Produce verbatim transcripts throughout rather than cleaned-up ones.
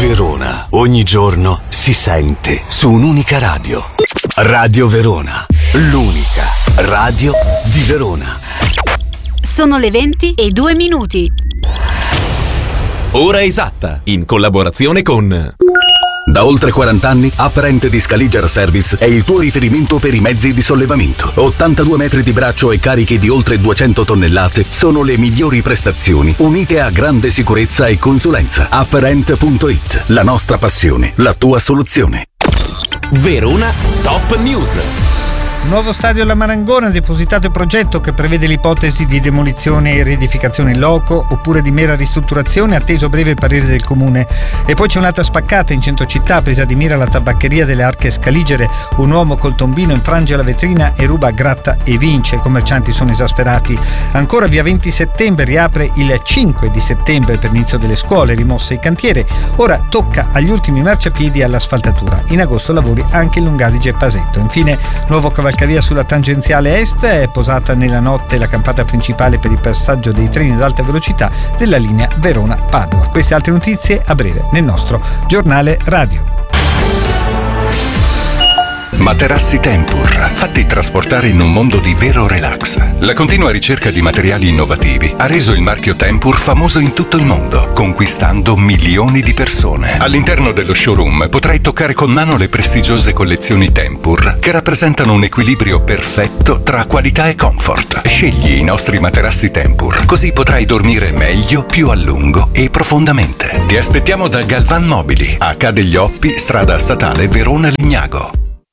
Verona, ogni giorno si sente su un'unica radio. Radio Verona, l'unica radio di Verona. Sono le venti e due minuti. Ora esatta, in collaborazione con... Da oltre quaranta anni, Apparent di Scaliger Service è il tuo riferimento per i mezzi di sollevamento. ottantadue metri di braccio e carichi di oltre duecento tonnellate sono le migliori prestazioni, unite a grande sicurezza e consulenza. Apparent punto it, la nostra passione, la tua soluzione. Verona Top News. Nuovo stadio alla Marangona, depositato il progetto che prevede l'ipotesi di demolizione e riedificazione in loco oppure di mera ristrutturazione, atteso breve il parere del comune. E poi c'è un'altra spaccata in centro città, presa di mira la tabaccheria delle Arche Scaligere. Un uomo col tombino infrange la vetrina e ruba, gratta e vince. I commercianti sono esasperati. Ancora via venti settembre riapre il cinque di settembre per l'inizio delle scuole, rimosse il cantiere. Ora tocca agli ultimi marciapiedi all'asfaltatura. In agosto lavori anche in Lungadige e Pasetto. Infine, nuovo cavalcavia sulla tangenziale est, è posata nella notte la campata principale per il passaggio dei treni ad alta velocità della linea Verona-Padova. Queste altre notizie a breve nel nostro giornale radio. Materassi Tempur, fatti trasportare in un mondo di vero relax. La continua ricerca di materiali innovativi ha reso il marchio Tempur famoso in tutto il mondo, conquistando milioni di persone. All'interno dello showroom potrai toccare con mano le prestigiose collezioni Tempur, che rappresentano un equilibrio perfetto tra qualità e comfort. Scegli i nostri materassi Tempur, così potrai dormire meglio, più a lungo e profondamente. Ti aspettiamo da Galvan Mobili, a Ca' degli Oppi, strada statale Verona-Legnago.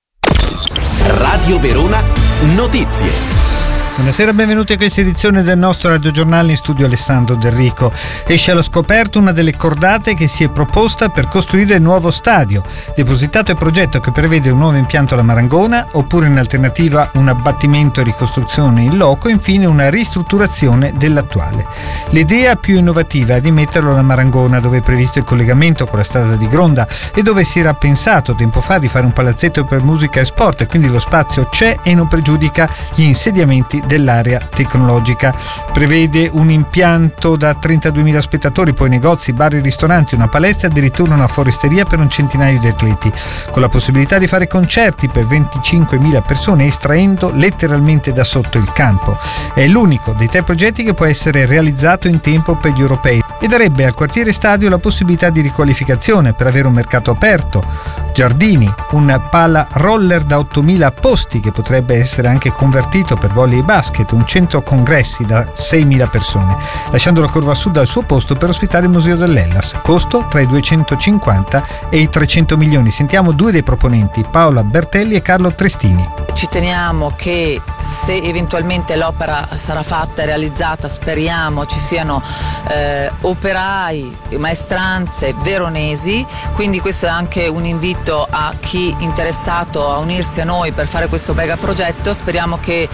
Radio Verona Notizie. Buonasera, benvenuti a questa edizione del nostro radiogiornale. In studio Alessandro Del Rico. Esce allo scoperto una delle cordate che si è proposta per costruire il nuovo stadio. Depositato il progetto che prevede un nuovo impianto alla Marangona, oppure in alternativa un abbattimento e ricostruzione in loco, e infine una ristrutturazione dell'attuale. L'idea più innovativa è di metterlo alla Marangona, dove è previsto il collegamento con la strada di Gronda e dove si era pensato tempo fa di fare un palazzetto per musica e sport, e quindi lo spazio c'è e non pregiudica gli insediamenti dell'area tecnologica. Prevede un impianto da trentaduemila spettatori, poi negozi, bar e ristoranti, una palestra e addirittura una foresteria per un centinaio di atleti, con la possibilità di fare concerti per venticinquemila persone estraendo letteralmente da sotto il campo. È l'unico dei tre progetti che può essere realizzato in tempo per gli europei e darebbe al quartiere stadio la possibilità di riqualificazione per avere un mercato aperto, giardini, un pala roller da ottomila posti che potrebbe essere anche convertito per volley e basket, un centro congressi da seimila persone, lasciando la curva sud al suo posto per ospitare il museo dell'Hellas. Costo tra i duecentocinquanta e i trecento milioni. Sentiamo due dei proponenti, Paola Bertelli e Carlo Trestini. Ci teniamo che se eventualmente l'opera sarà fatta e realizzata, speriamo ci siano eh, operai, maestranze veronesi, quindi questo è anche un invito a chi interessato a unirsi a noi per fare questo mega progetto. Speriamo che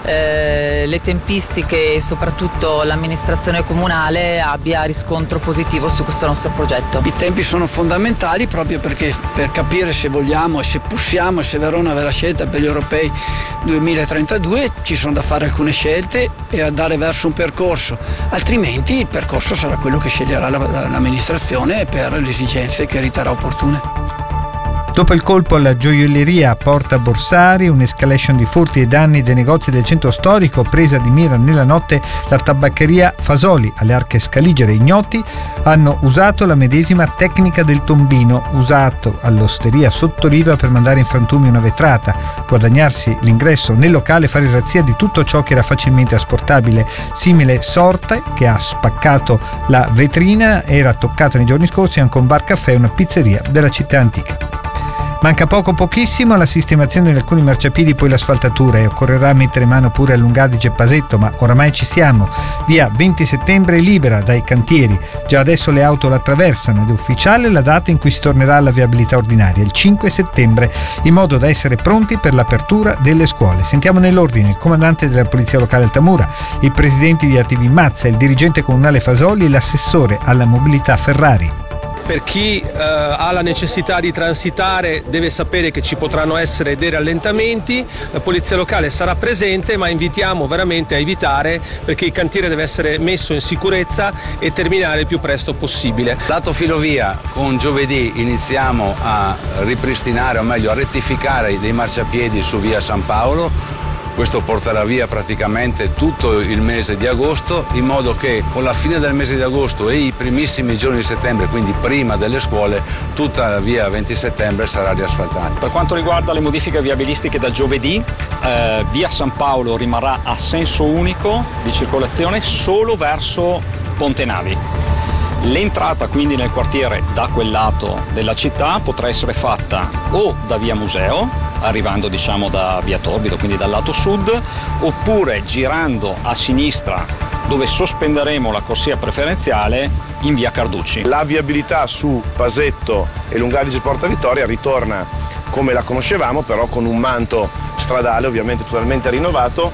eh, le tempistiche e soprattutto l'amministrazione comunale abbia riscontro positivo su questo nostro progetto. I tempi sono fondamentali proprio perché per capire se vogliamo e se possiamo, se Verona verrà scelta per gli europei duemilatrentadue, ci sono da fare alcune scelte e andare verso un percorso, altrimenti il percorso sarà quello che sceglierà l'amministrazione per le esigenze che riterrà opportune. Dopo il colpo alla gioielleria a Porta Borsari, un'escalation di furti e danni dei negozi del centro storico, presa di mira nella notte la tabaccheria Fasoli alle Arche Scaligere. Ignoti hanno usato la medesima tecnica del tombino usato all'osteria Sottoliva per mandare in frantumi una vetrata, guadagnarsi l'ingresso nel locale e fare razzia di tutto ciò che era facilmente asportabile. Simile sorte che ha spaccato la vetrina era toccata nei giorni scorsi anche un bar caffè e una pizzeria della città antica. Manca poco pochissimo alla sistemazione di alcuni marciapiedi, poi l'asfaltatura, e occorrerà mettere mano pure a Lungadige e Pasetto, ma oramai ci siamo. Via venti settembre è libera dai cantieri, già adesso le auto la attraversano ed è ufficiale la data in cui si tornerà alla viabilità ordinaria, il cinque settembre, in modo da essere pronti per l'apertura delle scuole. Sentiamo nell'ordine il comandante della Polizia Locale Altamura, il presidente di A T V Mazza, il dirigente comunale Fasoli e l'assessore alla mobilità Ferrari. per chi eh, ha la necessità di transitare deve sapere che ci potranno essere dei rallentamenti, la polizia locale sarà presente, ma invitiamo veramente a evitare, perché il cantiere deve essere messo in sicurezza e terminare il più presto possibile. Lato filovia, con giovedì iniziamo a ripristinare, o meglio a rettificare dei marciapiedi su via San Paolo. Questo porterà via praticamente tutto il mese di agosto, in modo che con la fine del mese di agosto e i primissimi giorni di settembre, quindi prima delle scuole, tutta la via venti settembre sarà riasfaltata. Per quanto riguarda le modifiche viabilistiche, da giovedì eh, via San Paolo rimarrà a senso unico di circolazione solo verso Ponte Navi. L'entrata quindi nel quartiere da quel lato della città potrà essere fatta o da via Museo, arrivando diciamo da via Torbido, quindi dal lato sud, oppure girando a sinistra dove sospenderemo la corsia preferenziale in via Carducci. La viabilità su Pasetto e Lungardice Porta Vittoria ritorna come la conoscevamo, però con un manto stradale ovviamente totalmente rinnovato,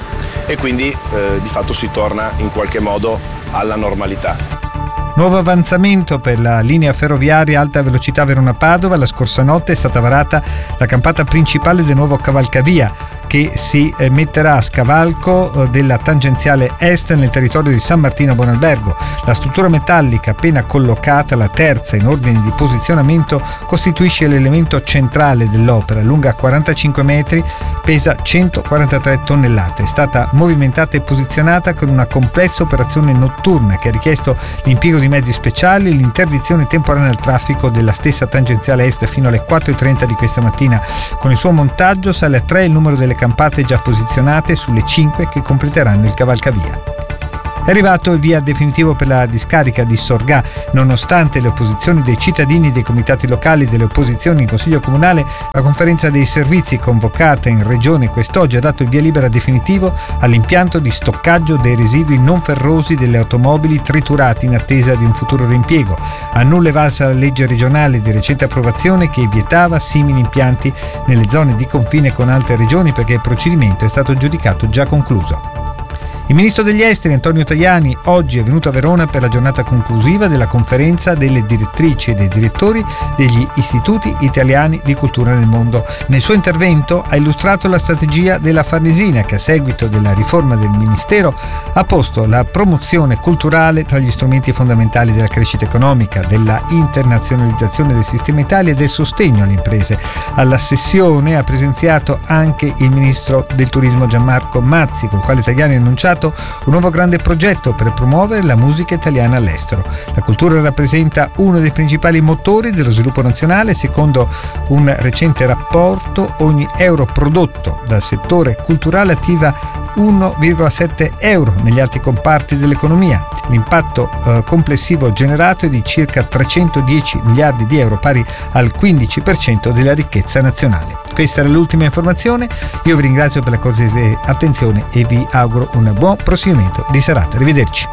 e quindi eh, di fatto si torna in qualche modo alla normalità. Nuovo avanzamento per la linea ferroviaria alta velocità Verona-Padova. La scorsa notte è stata varata la campata principale del nuovo cavalcavia, che si metterà a scavalco della tangenziale est nel territorio di San Martino Buonalbergo. La struttura metallica appena collocata, la terza in ordine di posizionamento, costituisce l'elemento centrale dell'opera. Lunga quarantacinque metri, pesa centoquarantatré tonnellate. È stata movimentata e posizionata con una complessa operazione notturna che ha richiesto l'impiego di mezzi speciali e l'interdizione temporanea al traffico della stessa tangenziale est fino alle quattro e trenta di questa mattina. Con il suo montaggio sale a tre il numero delle campate già posizionate sulle cinque che completeranno il cavalcavia. È arrivato il via definitivo per la discarica di Sorgà. Nonostante le opposizioni dei cittadini, dei comitati locali, delle opposizioni in Consiglio Comunale, la conferenza dei servizi convocata in Regione quest'oggi ha dato il via libera definitivo all'impianto di stoccaggio dei residui non ferrosi delle automobili triturati in attesa di un futuro reimpiego. A nulla è valsa la legge regionale di recente approvazione che vietava simili impianti nelle zone di confine con altre regioni, perché il procedimento è stato giudicato già concluso. Il ministro degli esteri Antonio Tajani oggi è venuto a Verona per la giornata conclusiva della conferenza delle direttrici e dei direttori degli istituti italiani di cultura nel mondo. Nel suo intervento ha illustrato la strategia della Farnesina, che a seguito della riforma del ministero ha posto la promozione culturale tra gli strumenti fondamentali della crescita economica, della internazionalizzazione del sistema Italia e del sostegno alle imprese. Alla sessione ha presenziato anche il ministro del turismo Gianmarco Mazzi, con il quale Tajani ha annunciato un nuovo grande progetto per promuovere la musica italiana all'estero. La cultura rappresenta uno dei principali motori dello sviluppo nazionale. Secondo un recente rapporto, ogni euro prodotto dal settore culturale attiva uno virgola sette euro negli altri comparti dell'economia. L'impatto eh, complessivo generato è di circa trecentodieci miliardi di euro, pari al quindici per cento della ricchezza nazionale. Questa era l'ultima informazione. Io vi ringrazio per la cortese attenzione e vi auguro un buon proseguimento di serata. Arrivederci.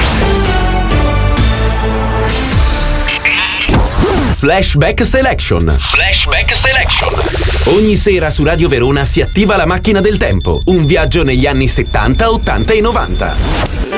Flashback Selection. Flashback Selection. Ogni sera su Radio Verona si attiva la macchina del tempo. Un viaggio negli anni settanta, ottanta e novanta.